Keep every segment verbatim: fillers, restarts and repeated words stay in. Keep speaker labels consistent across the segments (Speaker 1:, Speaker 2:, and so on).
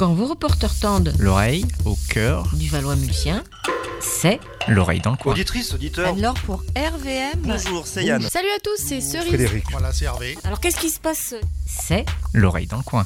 Speaker 1: Quand vos reporters tendent
Speaker 2: l'oreille au cœur
Speaker 1: du Valois-Mulsien, c'est
Speaker 2: l'oreille dans le coin.
Speaker 3: Auditrice, auditeur.
Speaker 1: alors pour R V M.
Speaker 3: Bonjour, c'est Yann.
Speaker 4: Salut à tous, c'est Cerise.
Speaker 3: Frédéric.
Speaker 5: Voilà, c'est Hervé.
Speaker 1: Alors qu'est-ce qui se passe? C'est
Speaker 2: L'oreille dans le coin.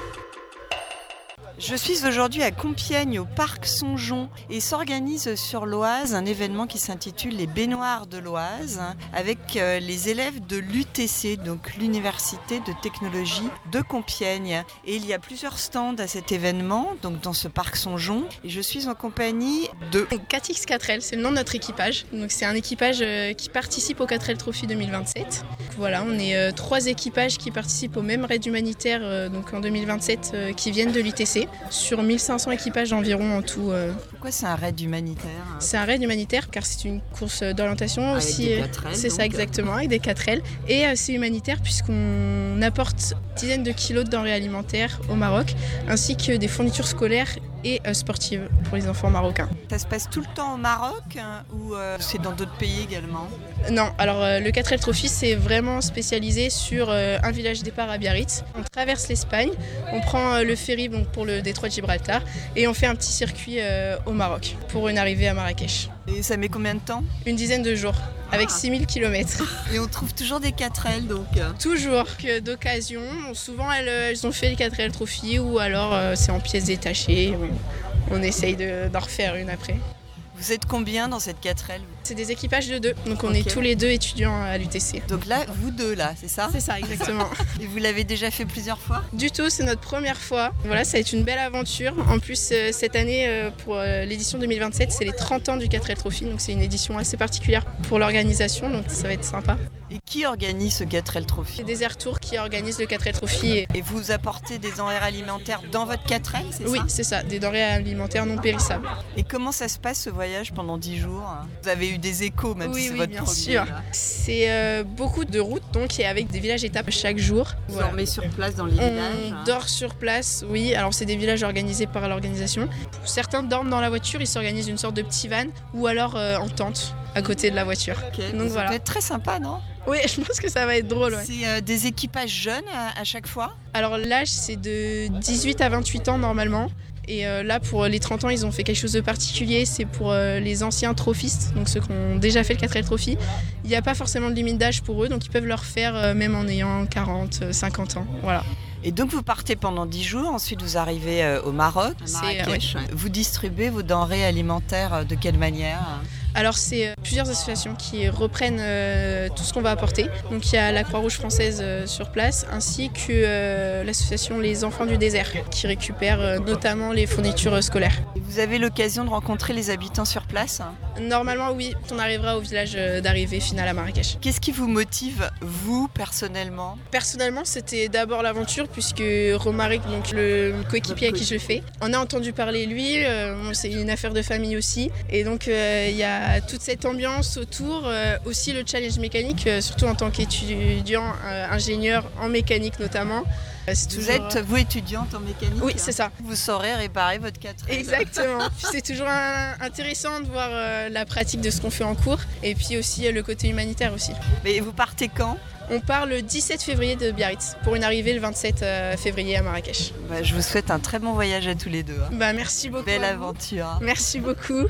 Speaker 6: Je suis aujourd'hui à Compiègne, au parc Songeon, et s'organise sur l'Oise un événement qui s'intitule les Baignoires de l'Oise, avec euh, les élèves de l'U T C, donc l'Université de Technologie de Compiègne. Et il y a plusieurs stands à cet événement, donc dans ce parc Songeon, et je suis en compagnie de...
Speaker 4: quatre X quatre L, c'est le nom de notre équipage. Donc c'est un équipage euh, qui participe au quatre L Trophy deux mille vingt-sept. Donc voilà, on est euh, trois équipages qui participent au même raid humanitaire euh, donc en deux mille vingt-sept euh, qui viennent de l'U T C. Sur mille cinq cents équipages environ en tout. Euh.
Speaker 6: Pourquoi c'est un raid humanitaire?
Speaker 4: C'est un raid humanitaire car c'est une course d'orientation
Speaker 6: Avec
Speaker 4: aussi.
Speaker 6: des quatre L,
Speaker 4: c'est
Speaker 6: donc.
Speaker 4: ça exactement, avec des quatre L. Et euh, c'est humanitaire puisqu'on apporte dizaines de kilos de denrées alimentaires au Maroc, ainsi que des fournitures scolaires et euh, sportives pour les enfants marocains.
Speaker 6: Ça se passe tout le temps au Maroc hein, ou euh, c'est dans d'autres pays également?
Speaker 4: Non, alors euh, le quatre L Trophy c'est vraiment spécialisé sur euh, un village départ à Biarritz. On traverse l'Espagne, on prend euh, le ferry donc, pour le détroit de Gibraltar et on fait un petit circuit euh, au Maroc pour une arrivée à Marrakech.
Speaker 6: Et ça met combien de temps?
Speaker 4: Une dizaine de jours, avec six mille kilomètres.
Speaker 6: Et on trouve toujours des quatre L donc.
Speaker 4: Toujours que d'occasion. Souvent elles, elles ont fait le quatre L Trophy ou alors euh, c'est en pièces détachées. On, on essaye de, d'en refaire une après.
Speaker 6: Vous êtes combien dans cette quatre L?
Speaker 4: C'est des équipages de deux, donc on
Speaker 6: Ok.
Speaker 4: est tous les deux étudiants à l'U T C.
Speaker 6: Donc là, vous deux là, c'est ça?
Speaker 4: C'est ça, exactement.
Speaker 6: Et vous l'avez déjà fait plusieurs fois?
Speaker 4: Du tout, c'est notre première fois. Voilà, ça va être une belle aventure. En plus, euh, cette année, euh, pour euh, l'édition deux mille vingt-sept, c'est les trente ans du quatre L Trophy, donc c'est une édition assez particulière pour l'organisation, donc ça va être sympa.
Speaker 6: Et qui organise ce quatre L Trophy?
Speaker 4: C'est Desert Tour qui organise le quatre L Trophy. Et...
Speaker 6: Et vous apportez des denrées alimentaires dans votre quatre L, c'est
Speaker 4: Oui,
Speaker 6: ça?
Speaker 4: c'est ça, des denrées alimentaires non périssables.
Speaker 6: Et comment ça se passe ce voyage pendant dix jours? Vous avez eu des échos même
Speaker 4: Oui,
Speaker 6: si c'est
Speaker 4: oui,
Speaker 6: votre
Speaker 4: bien
Speaker 6: premier
Speaker 4: sûr.
Speaker 6: là.
Speaker 4: C'est euh, beaucoup de routes, donc, et avec des villages étapes chaque jour.
Speaker 6: Vous
Speaker 4: Voilà.
Speaker 6: dormez sur place dans les
Speaker 4: On
Speaker 6: villages hein.
Speaker 4: dort sur place, oui. Alors c'est des villages organisés par l'organisation. Certains dorment dans la voiture, ils s'organisent une sorte de petit van ou alors euh, en tente à côté de la voiture.
Speaker 6: Ok,
Speaker 4: Donc
Speaker 6: ça
Speaker 4: voilà.
Speaker 6: doit être très sympa, non?
Speaker 4: Oui, je pense que ça va être drôle. Ouais.
Speaker 6: C'est euh, des équipages jeunes à, à chaque fois?
Speaker 4: Alors l'âge c'est de dix-huit à vingt-huit ans normalement. Et euh, là pour les trente ans ils ont fait quelque chose de particulier, c'est pour euh, les anciens trophistes, donc ceux qui ont déjà fait le quatre L Trophy. Il n'y a pas forcément de limite d'âge pour eux, donc ils peuvent le refaire euh, même en ayant quarante, cinquante ans. Voilà.
Speaker 6: Et donc vous partez pendant dix jours, ensuite vous arrivez euh, au Maroc, à
Speaker 4: C'est,
Speaker 6: Marrakech.
Speaker 4: euh, ouais.
Speaker 6: Vous distribuez vos denrées alimentaires euh, de quelle manière?
Speaker 4: Alors c'est euh, plusieurs associations qui reprennent euh, tout ce qu'on va apporter. Donc il y a la Croix-Rouge française euh, sur place ainsi que euh, l'association Les Enfants du Désert qui récupère euh, notamment les fournitures euh, scolaires.
Speaker 6: Et vous avez l'occasion de rencontrer les habitants sur place?
Speaker 4: Normalement oui, on arrivera au village euh, d'arrivée finale à Marrakech.
Speaker 6: Qu'est-ce qui vous motive, vous, personnellement?
Speaker 4: Personnellement c'était d'abord l'aventure puisque Romaric, donc le coéquipier à qui je le fais, on a entendu parler lui, euh, bon, c'est une affaire de famille aussi. Et donc euh, il y a toute cette ambiance autour, euh, aussi le challenge mécanique, euh, surtout en tant qu'étudiant, euh, ingénieur en mécanique notamment. Euh, c'est
Speaker 6: Vous
Speaker 4: toujours...
Speaker 6: êtes, vous, étudiante en mécanique?
Speaker 4: Oui, c'est ça.
Speaker 6: Vous saurez réparer votre quatre L.
Speaker 4: Exactement. Puis c'est toujours un- intéressant de voir euh, la pratique de ce qu'on fait en cours et puis aussi euh, le côté humanitaire aussi.
Speaker 6: Mais vous partez quand?
Speaker 4: On part le dix-sept février de Biarritz pour une arrivée le vingt-sept euh, février à Marrakech.
Speaker 6: Bah, je vous souhaite un très bon voyage à tous les deux. hein.
Speaker 4: Bah, merci beaucoup.
Speaker 6: Belle
Speaker 4: à vous.
Speaker 6: aventure.
Speaker 4: Merci beaucoup.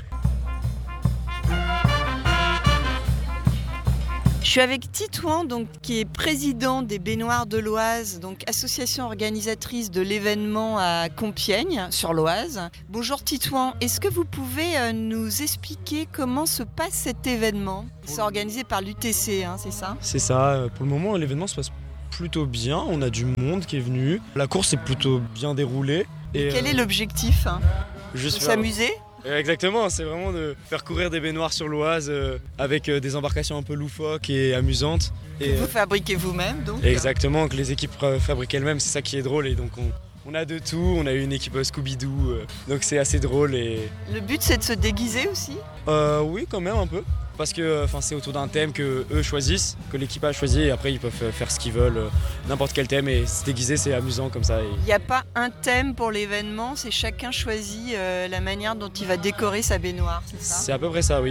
Speaker 6: Je suis avec Titouan, donc, qui est président des Baignoires de l'Oise, donc association organisatrice de l'événement à Compiègne, sur l'Oise. Bonjour Titouan, est-ce que vous pouvez euh, nous expliquer comment se passe cet événement? C'est organisé par l'U T C, hein, c'est ça?
Speaker 7: C'est ça, pour le moment l'événement se passe plutôt bien, on a du monde qui est venu, la course est plutôt bien déroulée. Et
Speaker 6: Quel
Speaker 7: euh,
Speaker 6: est l'objectif hein
Speaker 7: juste
Speaker 6: De
Speaker 7: faire-
Speaker 6: s'amuser?
Speaker 7: Exactement, c'est vraiment de faire courir des baignoires sur l'Oise euh, avec euh, des embarcations un peu loufoques et amusantes. Et,
Speaker 6: Vous
Speaker 7: euh,
Speaker 6: fabriquez vous-même donc?
Speaker 7: exactement, que les équipes euh, fabriquent elles-mêmes, c'est ça qui est drôle. Et donc on, on a de tout, on a eu une équipe euh, Scooby-Doo, euh, donc c'est assez drôle. Et...
Speaker 6: Le but c'est de se déguiser aussi?
Speaker 7: Euh, oui, quand même un peu. Parce que enfin, c'est autour d'un thème que eux choisissent, que l'équipage choisit, et après ils peuvent faire ce qu'ils veulent, euh, n'importe quel thème, et se déguiser c'est amusant comme ça. Et...
Speaker 6: Il n'y a pas un thème pour l'événement, c'est chacun choisit euh, la manière dont il va décorer sa baignoire, c'est ça?
Speaker 7: C'est à peu près ça, oui.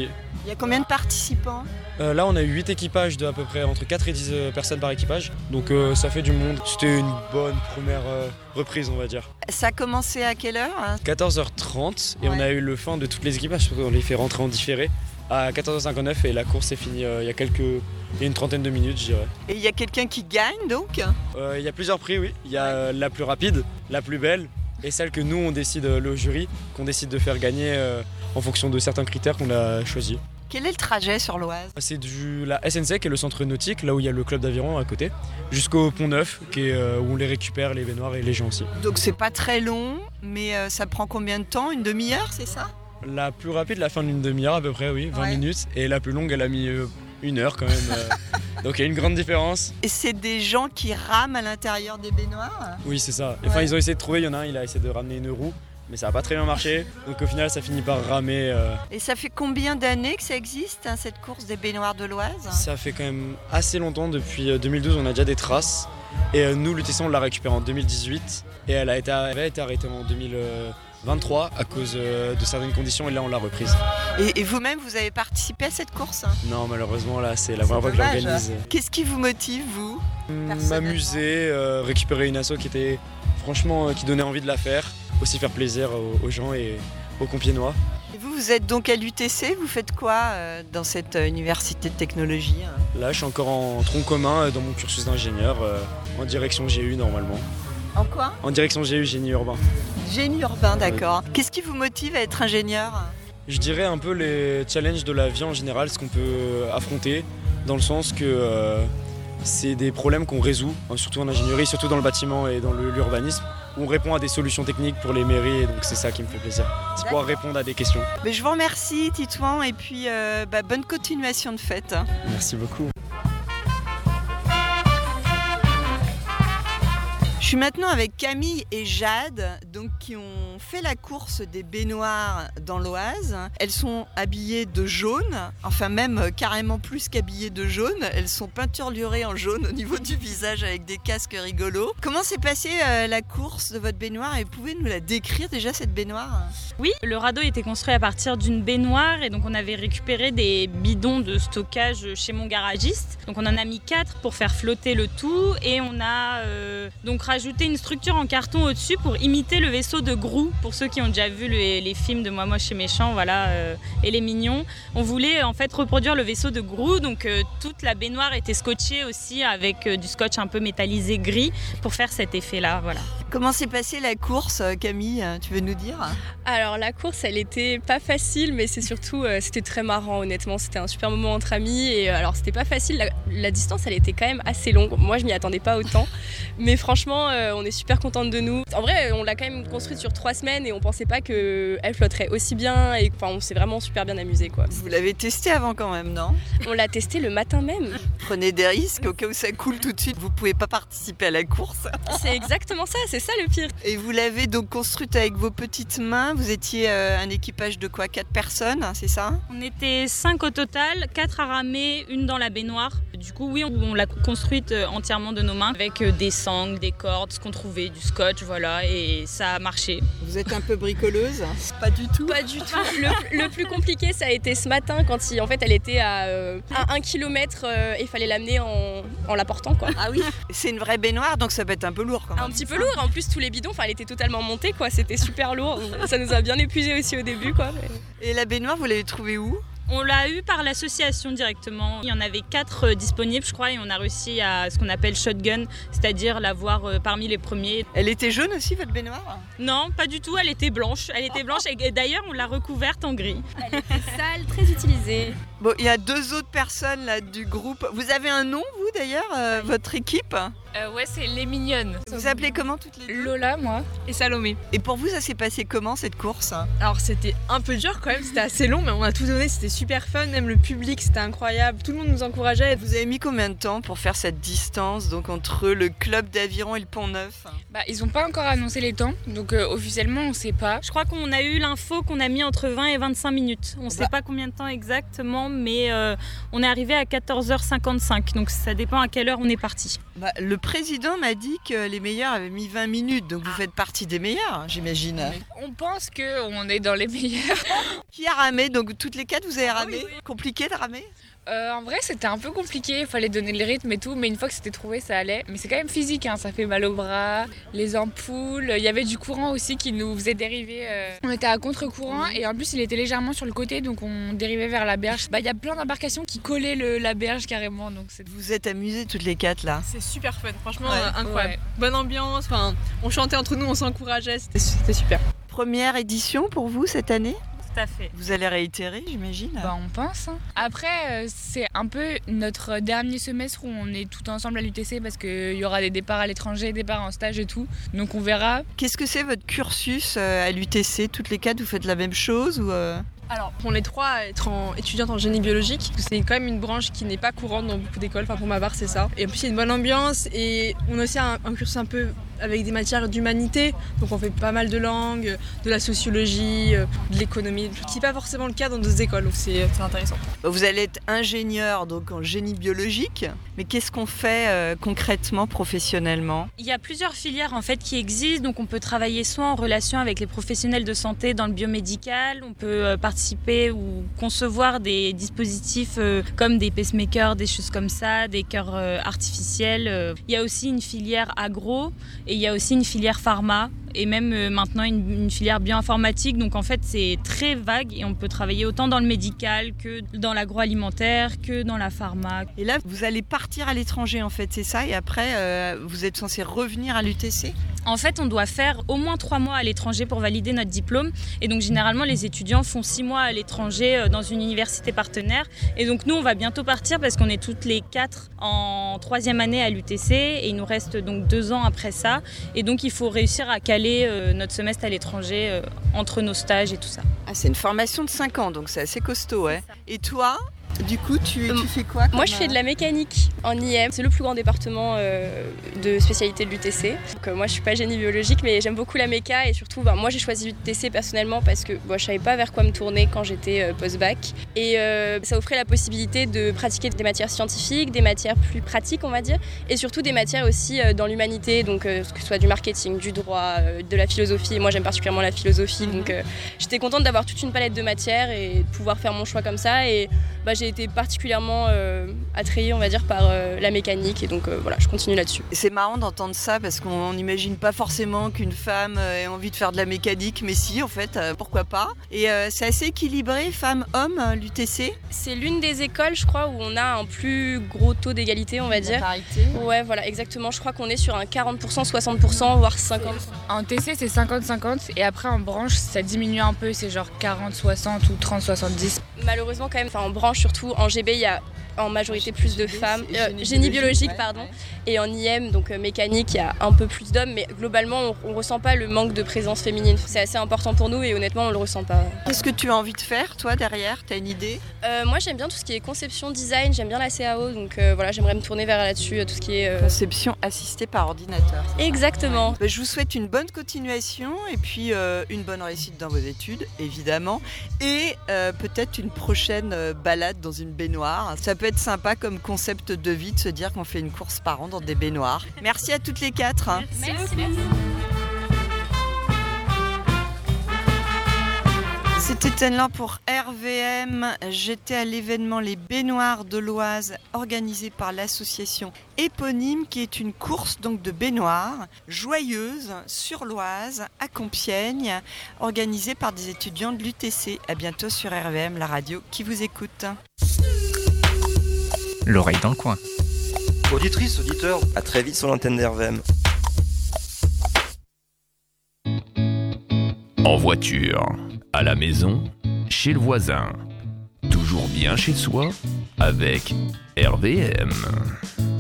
Speaker 6: Il y a combien de participants ?
Speaker 7: Euh, là, on a eu huit équipages de à peu près entre quatre et dix euh, personnes par équipage. Donc euh, ça fait du monde. C'était une bonne première euh, reprise, on va dire.
Speaker 6: Ça a commencé à quelle heure ?
Speaker 7: quatorze heures trente et
Speaker 6: Ouais.
Speaker 7: on a eu le fin de toutes les équipages. On les fait rentrer en différé à quatorze heures cinquante-neuf et la course est finie euh, il y a quelques... il y a une trentaine de minutes, je dirais.
Speaker 6: Et il y a quelqu'un qui gagne donc ?
Speaker 7: Euh, il y a plusieurs prix, oui. Il y a euh, la plus rapide, la plus belle et celle que nous, on décide, euh, le jury, qu'on décide de faire gagner euh, en fonction de certains critères qu'on a choisis.
Speaker 6: Quel est le trajet sur l'Oise ?
Speaker 7: C'est du la S N C qui est le centre nautique, là où il y a le club d'aviron à côté, jusqu'au Pont Neuf, qui est, euh, où on les récupère, les baignoires et les gens aussi.
Speaker 6: Donc c'est pas très long, mais euh, ça prend combien de temps ? Une demi-heure, c'est ça ?
Speaker 7: La plus rapide, la fin d'une demi-heure à peu près, oui, vingt
Speaker 6: Ouais.
Speaker 7: minutes. Et la plus longue, elle a mis euh, une heure quand même. euh. Donc il y a une grande différence.
Speaker 6: Et c'est des gens qui rament à l'intérieur des baignoires ?
Speaker 7: Oui, c'est ça. Enfin,
Speaker 6: Ouais.
Speaker 7: ils ont essayé de trouver, il y en a un, il a essayé de ramener une roue, mais ça n'a pas très bien marché. Donc au final, ça finit par ramer. euh.
Speaker 6: Et ça fait combien d'années que ça existe, hein, cette course des baignoires de l'Oise ?
Speaker 7: Ça fait quand même assez longtemps, depuis euh, deux mille douze, on a déjà des traces. Et euh, nous, l'U T C, on l'a récupérée en deux mille dix-huit. Et elle a été, elle a été arrêtée en deux mille vingt-trois à cause euh, de certaines conditions, et là, on l'a reprise.
Speaker 6: Et, et vous-même, vous avez participé à cette course ?
Speaker 7: Non, malheureusement, là, c'est la
Speaker 6: C'est
Speaker 7: première fois que je
Speaker 6: dommage.
Speaker 7: l'organise.
Speaker 6: Qu'est-ce qui vous motive, vous ? Personnellement.
Speaker 7: M'amuser, euh, récupérer une asso qui était franchement euh, qui donnait envie de la faire, aussi faire plaisir aux, aux gens et aux Compiègnois.
Speaker 6: Et vous, vous êtes donc à l'U T C, vous faites quoi euh, dans cette euh, université de technologie hein ?
Speaker 7: Là, je suis encore en tronc commun euh, dans mon cursus d'ingénieur, euh, en direction G U normalement.
Speaker 6: En quoi ?
Speaker 7: En direction G U, génie urbain.
Speaker 6: Génie urbain, d'accord. Qu'est-ce qui vous motive à être ingénieur ?
Speaker 7: Je dirais un peu les challenges de la vie en général, ce qu'on peut affronter, dans le sens que euh, c'est des problèmes qu'on résout, hein, surtout en ingénierie, surtout dans le bâtiment et dans le- l'urbanisme, où on répond à des solutions techniques pour les mairies, et donc c'est ça qui me fait plaisir. C'est pouvoir répondre à des questions.
Speaker 6: Mais je vous remercie, Titouan, et puis euh, bah, bonne continuation de fête.
Speaker 7: Merci beaucoup.
Speaker 6: Je suis maintenant avec Camille et Jade, donc, qui ont fait la course des baignoires dans l'Oise. Elles sont habillées de jaune, enfin même euh, carrément plus qu'habillées de jaune. Elles sont peinturlurées en jaune au niveau du visage avec des casques rigolos. Comment s'est passée euh, la course de votre baignoire et pouvez nous la décrire déjà cette baignoire ?
Speaker 3: Oui, le radeau était construit à partir d'une baignoire et donc on avait récupéré des bidons de stockage chez mon garagiste. Donc on en a mis quatre pour faire flotter le tout et on a euh, donc rajouté une structure en carton au-dessus pour imiter le vaisseau de Grou. Pour ceux qui ont déjà vu les, les films de Moi Moche et Méchant, voilà, euh, et les Mignons, on voulait en fait reproduire le vaisseau de Grou. Donc euh, toute la baignoire était scotchée aussi avec euh, du scotch un peu métallisé gris pour faire cet effet-là, voilà.
Speaker 6: Comment s'est passée la course, Camille ? Tu veux nous dire ?
Speaker 5: Alors la course, elle était pas facile, mais c'est surtout, euh, c'était très marrant honnêtement. C'était un super moment entre amis et euh, alors c'était pas facile. La, la distance, elle était quand même assez longue. Moi, je m'y attendais pas autant, mais franchement, euh, on est super contente de nous. En vrai, on l'a quand même construite sur trois semaines et on pensait pas que elle flotterait aussi bien. Et enfin, on s'est vraiment super bien amusé quoi.
Speaker 6: Vous l'avez testé avant quand même, non ?
Speaker 5: On l'a testé le matin même.
Speaker 6: Prenez des risques au cas où ça coule tout de suite. Vous pouvez pas participer à la course.
Speaker 5: C'est exactement ça. C'est ça le pire.
Speaker 6: Et vous l'avez donc construite avec vos petites mains. Vous étiez euh, un équipage de quoi ? Quatre personnes, hein, c'est ça ?
Speaker 3: On était cinq au total, quatre à ramer, une dans la baignoire. Du coup, oui, on, on l'a construite euh, entièrement de nos mains avec euh, des sangles, des cordes, ce qu'on trouvait, du scotch, voilà, et ça a marché.
Speaker 6: Vous êtes un peu bricoleuse ? Pas du tout.
Speaker 5: Pas du tout. Le, le plus compliqué, ça a été ce matin quand il, en fait, elle était à euh, un kilomètre et il fallait l'amener en, en la portant quoi.
Speaker 6: Ah oui. C'est une vraie baignoire, donc ça peut être un peu lourd quand même.
Speaker 5: Un petit peu lourd. En plus, tous les bidons, enfin, elle était totalement montée quoi. C'était super lourd. Ça nous a bien épuisé aussi au début quoi. Mais...
Speaker 6: Et la baignoire, vous l'avez trouvée où ?
Speaker 3: On l'a eu par l'association directement. Il y en avait quatre euh, disponibles, je crois, et on a réussi à ce qu'on appelle shotgun, c'est-à-dire l'avoir euh, parmi les premiers.
Speaker 6: Elle était jaune aussi, votre baignoire ?
Speaker 3: Non, pas du tout, elle était blanche. Elle était blanche et d'ailleurs, on l'a recouverte en gris.
Speaker 5: Elle était sale, très utilisée.
Speaker 6: Bon, il y a deux autres personnes là du groupe. Vous avez un nom, vous d'ailleurs, euh, votre équipe ?
Speaker 8: Euh, ouais, c'est Les Mignonnes.
Speaker 6: Vous vous appelez comment toutes les deux ?
Speaker 8: Lola, moi, et Salomé.
Speaker 6: Et pour vous, ça s'est passé comment cette course ?
Speaker 8: Alors c'était un peu dur quand même, c'était assez long, mais on a tout donné, c'était super fun, même le public, c'était incroyable, tout le monde nous encourageait.
Speaker 6: Vous avez mis combien de temps pour faire cette distance donc entre le club d'aviron et le Pont Neuf ?
Speaker 9: Bah, ils n'ont pas encore annoncé les temps, donc euh, officiellement on ne sait pas.
Speaker 3: Je crois qu'on a eu l'info qu'on a mis entre vingt et vingt-cinq minutes. On ne
Speaker 6: Bah.
Speaker 3: sait pas combien de temps exactement, mais euh, on est arrivé à quatorze heures cinquante-cinq, donc ça dépend. dépend à quelle heure on est parti.
Speaker 6: Bah, le président m'a dit que les meilleurs avaient mis vingt minutes, donc vous faites partie des meilleurs, j'imagine.
Speaker 9: On pense qu'on est dans les meilleurs.
Speaker 6: Qui a ramé? Donc toutes les quatre, vous avez ramé? Oui, oui. Compliqué de ramer?
Speaker 9: Euh, en vrai, c'était un peu compliqué, il fallait donner le rythme et tout, mais une fois que c'était trouvé, ça allait. Mais c'est quand même physique, hein, ça fait mal aux bras, les ampoules. Il y avait du courant aussi qui nous faisait dériver. Euh... On était à contre-courant et en plus, il était légèrement sur le côté, donc on dérivait vers la berge. Bah, il y a plein d'embarcations qui collaient le, la berge carrément. Donc c'est...
Speaker 6: Vous êtes amusés toutes les quatre là?
Speaker 8: C'est super fun, franchement
Speaker 6: ouais.
Speaker 8: euh, incroyable.
Speaker 9: Ouais.
Speaker 8: Bonne ambiance, on chantait entre nous, on s'encourageait, c'était, c'était super.
Speaker 6: Première édition pour vous cette année?
Speaker 3: Tout à fait.
Speaker 6: Vous allez réitérer, j'imagine?
Speaker 9: Bah, on pense. Hein. Après, euh, c'est un peu notre dernier semestre où on est tout ensemble à l'U T C parce qu'il y aura des départs à l'étranger, des départs en stage et tout. Donc on verra.
Speaker 6: Qu'est-ce que c'est votre cursus à l'U T C? Toutes les quatre, vous faites la même chose ou euh...
Speaker 8: Alors, pour les trois, être en, étudiante en génie biologique, c'est quand même une branche qui n'est pas courante dans beaucoup d'écoles, enfin pour ma part c'est ça. Et en plus il y a une bonne ambiance et on a aussi un, un cursus un peu avec des matières d'humanité, donc on fait pas mal de langues, de la sociologie, de l'économie, ce qui n'est pas forcément le cas dans d'autres écoles, donc c'est, c'est intéressant.
Speaker 6: Vous allez être ingénieur donc en génie biologique, mais qu'est-ce qu'on fait euh, concrètement, professionnellement?
Speaker 3: Il y a plusieurs filières en fait qui existent, donc on peut travailler soit en relation avec les professionnels de santé dans le biomédical, on peut euh, participer ou concevoir des dispositifs euh, comme des pacemakers, des choses comme ça, des cœurs euh, artificiels. Euh. Il y a aussi une filière agro et il y a aussi une filière pharma et même euh, maintenant une, une filière bioinformatique. Donc en fait c'est très vague et on peut travailler autant dans le médical que dans l'agroalimentaire que dans la pharma.
Speaker 6: Et là vous allez partir à l'étranger en fait, c'est ça? Et après euh, vous êtes censé revenir à l'U T C?
Speaker 3: En fait, on doit faire au moins trois mois à l'étranger pour valider notre diplôme. Et donc, généralement, les étudiants font six mois à l'étranger dans une université partenaire. Et donc, nous, on va bientôt partir parce qu'on est toutes les quatre en troisième année à l'U T C. Et il nous reste donc deux ans après ça. Et donc, il faut réussir à caler euh, notre semestre à l'étranger euh, entre nos stages et tout ça.
Speaker 6: Ah, c'est une formation de cinq ans, donc c'est assez costaud. Ouais. Et toi ? Du coup, tu, tu fais quoi comme...
Speaker 5: Moi, je fais de la mécanique en I M. C'est le plus grand département euh, de spécialité de l'U T C. Donc, euh, moi, je suis pas génie biologique, mais j'aime beaucoup la méca. Et surtout, ben, moi, j'ai choisi l'U T C personnellement parce que bon, je savais pas vers quoi me tourner quand j'étais euh, post-bac. Et euh, ça offrait la possibilité de pratiquer des matières scientifiques, des matières plus pratiques, on va dire, et surtout des matières aussi euh, dans l'humanité, donc euh, que ce soit du marketing, du droit, euh, de la philosophie. Moi, j'aime particulièrement la philosophie, donc euh, j'étais contente d'avoir toute une palette de matières et de pouvoir faire mon choix comme ça. Et bah, j'ai été particulièrement euh, attrayée, on va dire, par euh, la mécanique et donc euh, voilà, je continue là-dessus.
Speaker 6: C'est marrant d'entendre ça parce qu'on n'imagine pas forcément qu'une femme ait envie de faire de la mécanique, mais si, en fait, euh, pourquoi pas. Et euh, c'est assez équilibré, femmes-hommes, l'U T C.
Speaker 5: C'est l'une des écoles, je crois, où on a un plus gros taux d'égalité, on va dire.
Speaker 6: La parité.
Speaker 5: Ouais, voilà, exactement. Je crois qu'on est sur un quarante pour cent, soixante pour cent, voire cinquante pour cent.
Speaker 9: En T C, c'est cinquante cinquante et après en branche, ça diminue un peu, c'est genre quarante soixante ou trente soixante-dix.
Speaker 5: Malheureusement, quand même, en branche surtout, en G B, il y a en majorité plus de femmes, euh, génie, génie biologique, ouais, pardon, ouais. Et en I M, donc euh, mécanique, il y a un peu plus d'hommes, mais globalement, on ne ressent pas le manque de présence féminine. C'est assez important pour nous et honnêtement, on ne le ressent pas.
Speaker 6: Qu'est-ce que tu as envie de faire, toi, derrière? Tu as une idée?
Speaker 5: euh, Moi, j'aime bien tout ce qui est conception, design, j'aime bien la C A O, donc euh, voilà, j'aimerais me tourner vers là-dessus, tout ce qui est... Euh...
Speaker 6: Conception assistée par ordinateur.
Speaker 5: Exactement.
Speaker 6: Ouais. Bah, je vous souhaite une bonne continuation et puis euh, une bonne réussite dans vos études, évidemment, et euh, peut-être une prochaine euh, balade dans une baignoire. Ça peut être sympa comme concept de vie de se dire qu'on fait une course par an dans des baignoires. Merci à toutes les quatre.
Speaker 5: Merci. Merci. Merci.
Speaker 6: C'était Anne-Laure pour R V M. J'étais à l'événement Les Baignoires de l'Oise organisé par l'association éponyme qui est une course donc de baignoires joyeuse sur l'Oise à Compiègne organisée par des étudiants de l'U T C. À bientôt sur R V M, la radio qui vous écoute.
Speaker 2: L'oreille dans le coin.
Speaker 10: Auditrice, auditeur, à très vite sur l'antenne d'R V M.
Speaker 11: En voiture, à la maison, chez le voisin. Toujours bien chez soi avec R V M.